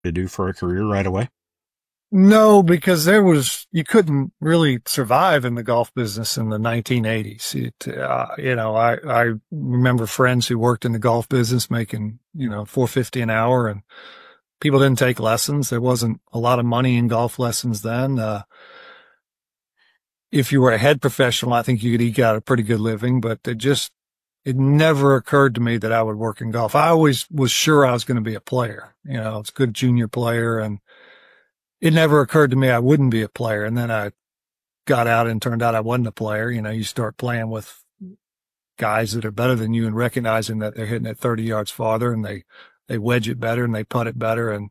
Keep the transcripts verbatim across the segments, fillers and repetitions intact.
to do for a career right away? No, because there was, you couldn't really survive in the golf business in the nineteen eighties. It, uh, you know, I, I remember friends who worked in the golf business making, you know, four fifty an hour, and people didn't take lessons. There wasn't a lot of money in golf lessons then. Uh, if you were a head professional, I think you could eke out a pretty good living, but it just, it never occurred to me that I would work in golf. I always was sure I was going to be a player. You know, it's a good junior player, and it never occurred to me I wouldn't be a player. And then I got out and turned out I wasn't a player. You know, you start playing with guys that are better than you and recognizing that they're hitting it thirty yards farther, and they, they wedge it better and they putt it better. And,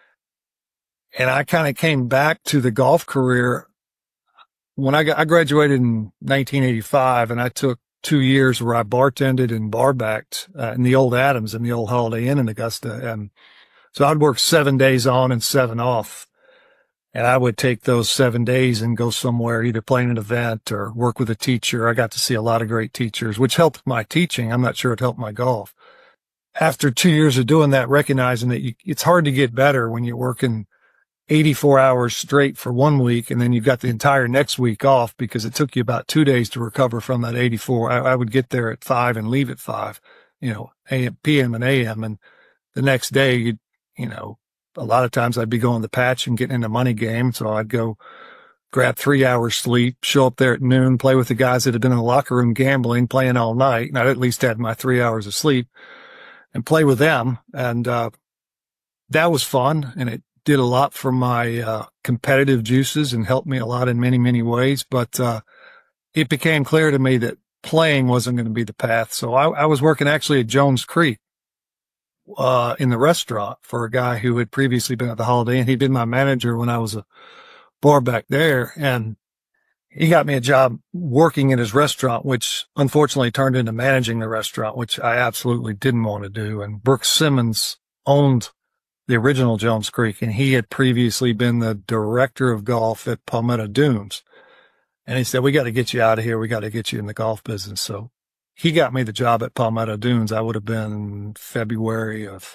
and I kind of came back to the golf career when I got, I graduated in nineteen eighty-five, and I took two years where I bartended and barbacked uh, in the old Adams in the old Holiday Inn in Augusta. And so I'd work seven days on and seven off. And I would take those seven days and go somewhere, either play in an event or work with a teacher. I got to see a lot of great teachers, which helped my teaching. I'm not sure it helped my golf. After two years of doing that, recognizing that you, it's hard to get better when you're working eighty-four hours straight for one week, and then you've got the entire next week off because it took you about two days to recover from that eighty-four. I, I would get there at five and leave at five, you know, a m, p m and a m. And the next day, you you know, a lot of times I'd be going to the patch and getting in a money game. So I'd go grab three hours sleep, show up there at noon, play with the guys that had been in the locker room gambling, playing all night. And I'd at least had my three hours of sleep and play with them. And, uh, that was fun. And it did a lot for my, uh, competitive juices and helped me a lot in many, many ways. But, uh, it became clear to me that playing wasn't going to be the path. So I, I was working actually at Jones Creek, uh, in the restaurant for a guy who had previously been at the Holiday Inn. He'd been my manager when I was a bar back there, and he got me a job working in his restaurant, which unfortunately turned into managing the restaurant, which I absolutely didn't want to do. And Brooks Simmons owned the original Jones Creek, and he had previously been the director of golf at Palmetto Dunes. And he said, we got to get you out of here. We got to get you in the golf business. So he got me the job at Palmetto Dunes. I would have been February of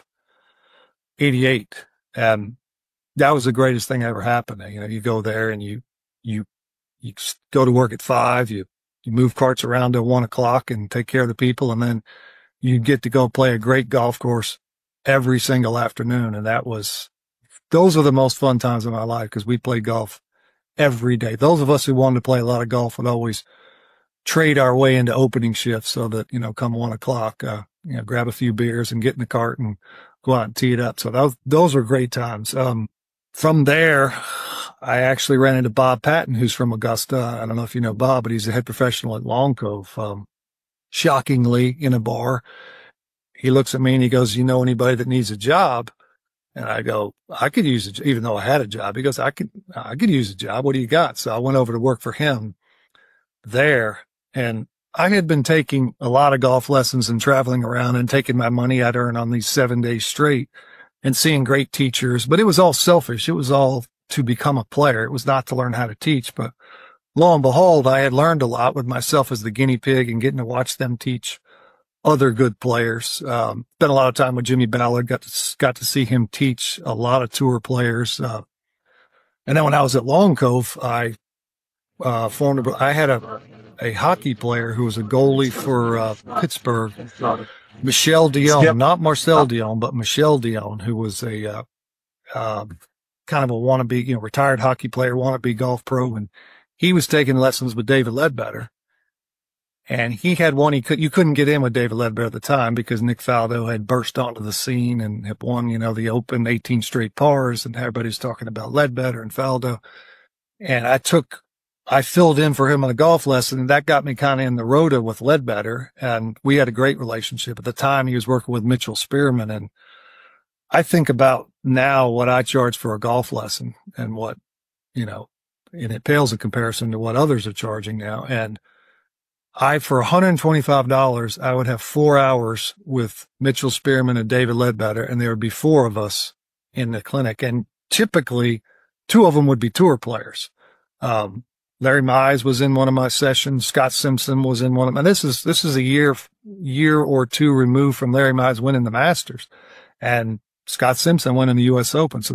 eighty-eight. And that was the greatest thing that ever happened. You know, you go there and you, you, you go to work at five, you, you move carts around till one o'clock and take care of the people. And then you get to go play a great golf course every single afternoon. And that was, those are the most fun times of my life because we played golf every day. Those of us who wanted to play a lot of golf would always trade our way into opening shifts so that, you know, come one o'clock, uh, you know, grab a few beers and get in the cart and go out and tee it up. So those, those were great times. Um, from there, I actually ran into Bob Patton, who's from Augusta. I don't know if you know Bob, but he's a head professional at Long Cove. Um, shockingly in a bar, he looks at me and he goes, you know anybody that needs a job? And I go, I could use it, even though I had a job. He goes, I could, I could use a job. What do you got? So I went over to work for him there. And I had been taking a lot of golf lessons and traveling around and taking my money I'd earn on these seven days straight and seeing great teachers, but it was all selfish. It was all to become a player. It was not to learn how to teach, but lo and behold, I had learned a lot with myself as the guinea pig and getting to watch them teach other good players. Um, spent a lot of time with Jimmy Ballard, got to, got to see him teach a lot of tour players. Uh, and then when I was at Long Cove, I, uh, formed, a, I had a, a hockey player who was a goalie for, uh, Pittsburgh, Michel Dion, yep. Not Marcel Dion, but Michel Dion, who was a, uh, uh, kind of a wannabe, you know, retired hockey player, wannabe golf pro. And he was taking lessons with David Ledbetter. And he had one, he could, you couldn't get in with David Ledbetter at the time because Nick Faldo had burst onto the scene and had won, you know, the Open eighteen straight pars, and everybody's talking about Ledbetter and Faldo. And I took, I filled in for him on a golf lesson, and that got me kind of in the rota with Ledbetter. And we had a great relationship. At the time, he was working with Mitchell Spearman. And I think about now what I charge for a golf lesson and what, you know, and it pales in comparison to what others are charging now. And I, for one hundred twenty-five dollars, I would have four hours with Mitchell Spearman and David Ledbetter, and there would be four of us in the clinic. And typically, two of them would be tour players. Um, Larry Mize was in one of my sessions. Scott Simpson was in one of them. And this is, this is a year, year or two removed from Larry Mize winning the Masters. And Scott Simpson won in the U S Open. So